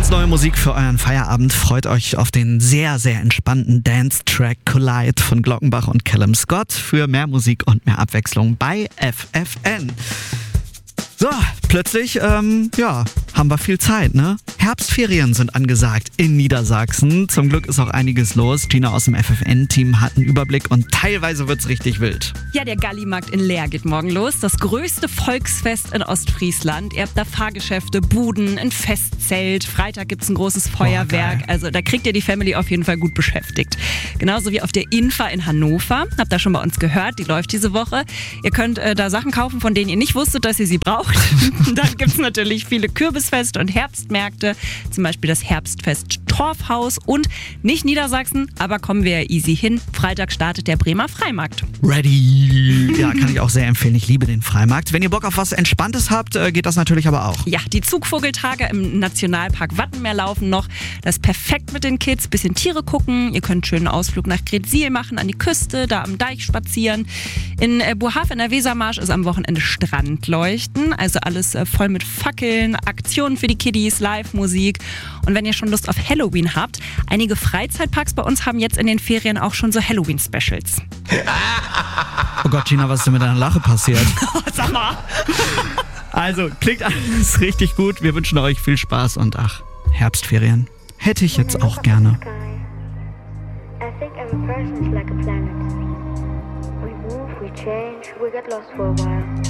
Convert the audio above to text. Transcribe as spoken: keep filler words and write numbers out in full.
Ganz neue Musik für euren Feierabend. Freut euch auf den sehr, sehr entspannten Dance-Track Collide von Glockenbach und Callum Scott für mehr Musik und mehr Abwechslung bei F F N. So, plötzlich, ähm, ja, haben wir viel Zeit, ne? Herbstferien sind angesagt in Niedersachsen. Zum Glück ist auch einiges los. Gina aus dem F F N-Team hat einen Überblick und teilweise wird's richtig wild. Ja, der Gallimarkt in Leer geht morgen los. Das größte Volksfest in Ostfriesland. Ihr habt da Fahrgeschäfte, Buden, ein Festzelt. Freitag gibt's ein großes Feuerwerk. Boah, also da kriegt ihr die Family auf jeden Fall gut beschäftigt. Genauso wie auf der Infa in Hannover. Habt ihr schon bei uns gehört, die läuft diese Woche. Ihr könnt äh, da Sachen kaufen, von denen ihr nicht wusstet, dass ihr sie braucht. Dann gibt's natürlich viele Kürbisfeste und Herbstmärkte. Zum Beispiel das Herbstfest Torfhaus und nicht Niedersachsen, aber kommen wir ja easy hin. Freitag startet der Bremer Freimarkt. Ready! Ja, kann ich auch sehr empfehlen. Ich liebe den Freimarkt. Wenn ihr Bock auf was Entspanntes habt, geht das natürlich aber auch. Ja, die Zugvogeltage im Nationalpark Wattenmeer laufen noch. Das ist perfekt mit den Kids. Bisschen Tiere gucken. Ihr könnt einen schönen Ausflug nach Greetsiel machen, an die Küste, da am Deich spazieren. In Bohafen in der Wesermarsch ist am Wochenende Strandleuchten. Also alles voll mit Fackeln, Aktionen für die Kiddies, Live-Musik. Und wenn ihr schon Lust auf Halloween habt, einige Freizeitparks bei uns haben jetzt in den Ferien auch schon so Halloween-Specials. Oh Gott, Gina, was ist denn mit deiner Lache passiert? Sag mal. Also, klingt alles richtig gut. Wir wünschen euch viel Spaß und ach, Herbstferien hätte ich jetzt auch gerne. I think every person is like a planet. We move, we change, we get lost for a while.